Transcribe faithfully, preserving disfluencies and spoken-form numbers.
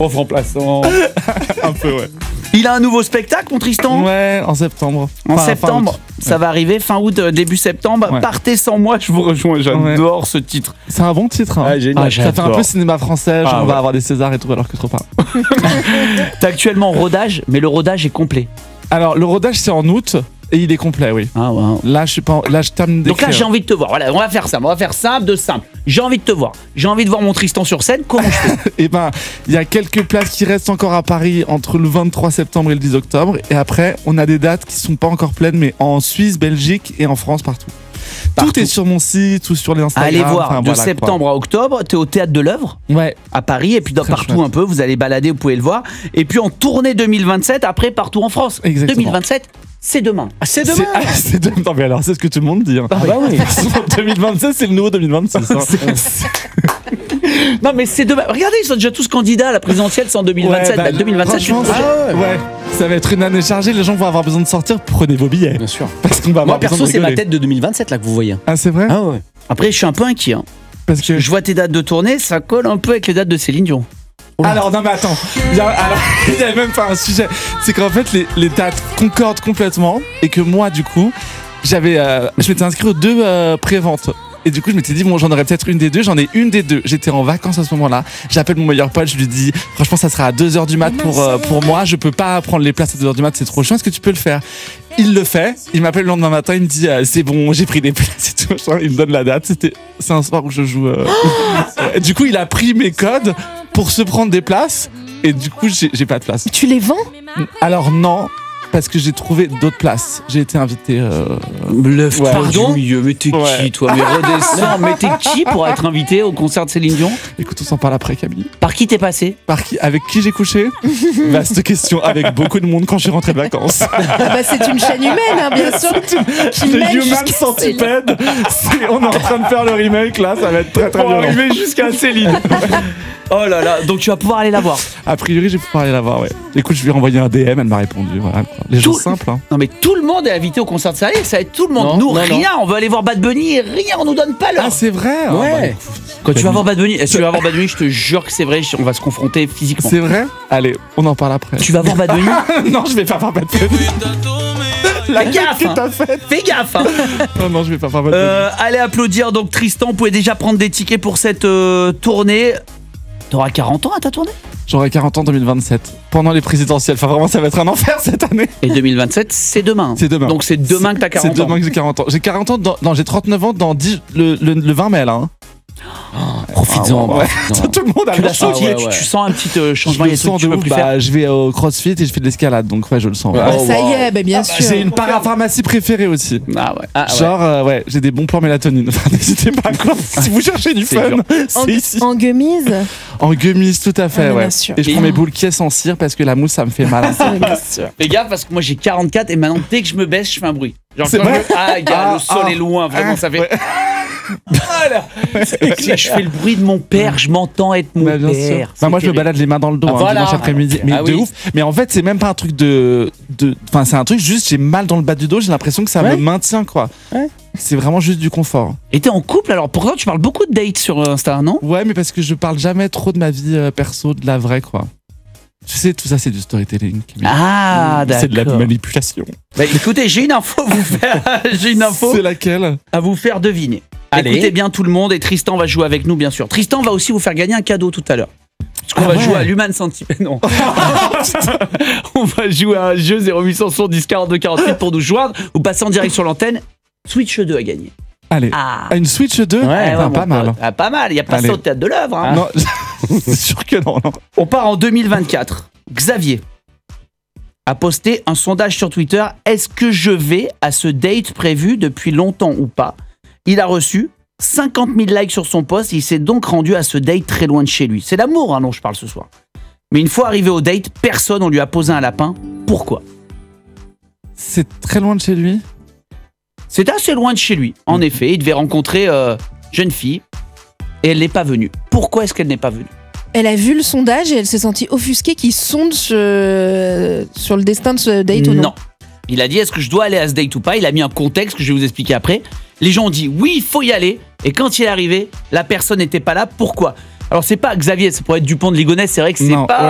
prof remplaçant. Un peu, ouais. Il a un nouveau spectacle, mon Tristan ? Ouais, en septembre. En Enfin, septembre, fin août. ça va arriver fin août, euh, début septembre. Ouais. Partez sans moi, je vous rejoins. J'adore ouais. ce titre. C'est un bon titre. Hein. Ah, génial. Ah, ça fait un peu cinéma français. Genre ah, on va ouais. avoir des Césars et tout, alors que trop pas. T'es actuellement en rodage, mais le rodage est complet. Alors, le rodage, c'est en août. Et il est complet, oui. Ah ouais. Là, je suis pas. Là, je termine d'écrire. Donc là, j'ai envie de te voir. Voilà, on va faire ça. On va faire simple de simple. J'ai envie de te voir. J'ai envie de voir mon Tristan sur scène. Comment je fais ? Eh ben, il y a quelques places qui restent encore à Paris entre le vingt-trois septembre et le dix octobre. Et après, on a des dates qui sont pas encore pleines, mais en Suisse, Belgique et en France, partout. Partout. Tout est sur mon site ou sur les Instagram. Allez voir, enfin, de voilà, septembre quoi. à octobre, t'es au Théâtre de l'Œuvre ouais. à Paris, et puis dans, partout chouette. un peu, vous allez balader, vous pouvez le voir. Et puis en tournée deux mille vingt-sept, après partout en France. Exactement. deux mille vingt-sept, c'est demain. Ah, c'est demain. C'est, ah, c'est demain. Non, mais alors, c'est ce que tout le monde dit. Hein. Ah bah oui. deux mille vingt-sept, c'est le nouveau deux mille vingt-six. Hein. Non, mais c'est demain. Regardez, ils sont déjà tous candidats à la présidentielle, c'est en deux mille vingt-sept. Ouais, bah, deux mille vingt-sept, je suis ah, ouais. ouais. Ça va être une année chargée, les gens vont avoir besoin de sortir, prenez vos billets. Bien sûr. Parce qu'on va avoir Moi, perso, besoin de c'est ma rigoler. tête de deux mille vingt-sept là que vous voyez. Ah, c'est vrai ? Ah ouais. Après, je suis un peu inquiet. Hein. Parce que Je vois tes dates de tournée, ça colle un peu avec les dates de Céline Dion. Alors non mais attends, il y a, alors, il y a même pas un sujet. C'est qu'en fait les, les dates concordent complètement et que moi du coup j'avais, euh, je m'étais inscrit aux deux euh, pré-ventes. Et du coup je m'étais dit bon j'en aurais peut-être une des deux, j'en ai une des deux. J'étais en vacances à ce moment-là, j'appelle mon meilleur pote, je lui dis franchement ça sera à deux heures du mat pour, euh, pour moi, je peux pas prendre les places à deux heures du mat, c'est trop chiant, est-ce que tu peux le faire ? Il le fait, il m'appelle le lendemain matin, il me dit euh, c'est bon, j'ai pris des places et tout, il me donne la date, c'était, c'est un soir où je joue. Euh... du coup il a pris mes codes pour se prendre des places et du coup j'ai, j'ai pas de place. Tu les vends ? Alors non, parce que j'ai trouvé d'autres places. J'ai été invité. Euh... Bluff, ouais. pardon. Milieu, mais t'es ouais. qui toi ? Mais redescends, mais t'es qui pour être invité au concert de Céline Dion ? Écoute, on s'en parle après, Camille. Par qui t'es passé ? Par qui ? Avec qui j'ai couché ? Vaste question. Avec beaucoup de monde quand je suis rentré de vacances. Ah bah c'est une chaîne humaine, hein, bien sûr. Qui le mène Human jusqu'à Centipede. C'est, on est en train de faire le remake là, ça va être très très Pour violent. arriver jusqu'à Céline. Oh là là, donc tu vas pouvoir aller la voir. A priori, je vais pouvoir aller la voir, ouais. Écoute, je lui ai renvoyé un D M, elle m'a répondu. Voilà, quoi. Les gens Tout- simples, hein. Non mais tout le monde est invité au concert de Céline, ça va être tout le monde. Non, nous non, rien, on veut aller voir Bad Bunny et rien, on nous donne pas l'heure. Ah, c'est vrai hein. Ouais. Bah, écoute, Quand tu vas Bad voir Bad Bunny, si tu vas voir Bad Bunny, je te jure que c'est vrai, on va se confronter physiquement. C'est vrai ? Allez, on en parle après. Tu vas voir Bad Bunny ? Non, je vais pas faire Bad Bunny. La Fais gaffe, que hein. t'as faite. Fais gaffe hein. Non, non, je vais pas faire Bad Bunny. Euh, allez applaudir donc Tristan, vous pouvez déjà prendre des tickets pour cette euh, tournée. T'auras quarante ans à ta tournée ? J'aurai quarante ans en deux mille vingt-sept. Pendant les présidentielles. Enfin, vraiment, ça va être un enfer cette année. Et deux mille vingt-sept, c'est demain. C'est demain. Donc c'est demain que t'as quarante ans. C'est demain que j'ai quarante ans. J'ai quarante ans, dans, non, j'ai trente-neuf ans dans dix, le, le, le vingt mai, là. Hein. Profites-en. Ouais. profites-en. Tout le monde a Tu la l'as chance. senti, ouais, tu, ouais. tu sens un petit euh, changement, Je il y a le des trucs que sens tu de peux ouf. plus Bah, faire. je vais au CrossFit et je fais de l'escalade, donc ouais, je le sens. Ouais. Ah, Oh, ça y wow. est, bah bien sûr. J'ai une parapharmacie préférée aussi. Ah ouais. Ah, ouais. Genre, euh, ouais, j'ai des bons plans mélatonine. Enfin, n'hésitez pas, quoi. Si vous cherchez du C'est fun, dur. En, c'est ici. en gummies. En gummies, tout à fait, Ah, mais ouais. bien sûr. Et je Et- prends mes boules qui sans cire parce que la mousse, ça me fait mal. Bien sûr. Fais gaffe parce que moi j'ai quarante-quatre et maintenant dès que je me baisse, je fais un bruit. Genre C'est quand vrai je- Ah, gars, Ah, le sol ah, est loin, vraiment, ah, ça fait. ouais. Voilà. Si je fais le bruit de mon père, je m'entends être mon Bah, bien père. sûr. C'est Bah, moi, je me terrible. balade les mains dans le dos Ah, hein, voilà. dimanche après-midi. Mais Ah de oui. ouf. Mais en fait, c'est même pas un truc de. de- Enfin, c'est un truc juste, j'ai mal dans le bas du dos, j'ai l'impression que ça Ouais. me maintient, quoi. Ouais. C'est vraiment juste du confort. Et t'es en couple alors pourtant tu parles beaucoup de dates sur Insta, non ? Ouais, mais parce que je parle jamais trop de ma vie euh, perso, de la vraie, quoi. Tu sais, tout ça, c'est du storytelling. Ah, d'accord. C'est de la manipulation. Bah, écoutez, j'ai une info à vous faire. J'ai une info C'est laquelle? à vous faire deviner. Allez. Écoutez bien tout le monde et Tristan va jouer avec nous bien sûr. Tristan va aussi vous faire gagner un cadeau tout à l'heure. Parce qu'on Ah va ouais. jouer à l'Human Centipede. Non. On va jouer à un jeu zéro huit cent soixante-dix quarante-deux quarante-huit pour nous joindre. Vous passez en direct sur l'antenne. Switch deux à gagner. Allez. Ah. Ah, une Switch deux? Ouais, ouais, Enfin, mon pas pote. mal. Ah, pas mal. Il n'y a pas Allez. ça au théâtre de l'œuvre. Hein. Non, c'est sûr que non, non. On part en deux mille vingt-quatre. Xavier a posté un sondage sur Twitter. Est-ce que je vais à ce date prévu depuis longtemps ou pas ? Il a reçu cinquante mille likes sur son post. Il s'est donc rendu à ce date très loin de chez lui. C'est l'amour hein, dont je parle ce soir. Mais une fois arrivé au date, personne, on lui a posé un lapin. Pourquoi ? C'est très loin de chez lui. C'est assez loin de chez lui. En effet, il devait rencontrer euh, jeune fille et elle n'est pas venue. Pourquoi est-ce qu'elle n'est pas venue ? Elle a vu le sondage et elle s'est sentie offusquée qu'il sonde ce- sur le destin de ce date ou non. Non. Il a dit est-ce que je dois aller à ce date ou pas ? Il a mis un contexte que je vais vous expliquer après. Les gens ont dit oui, il faut y aller. Et quand il est arrivé, la personne n'était pas là. Pourquoi ? Alors c'est pas Xavier, ça pourrait être Dupont de Ligonnès, c'est vrai que c'est Non, pas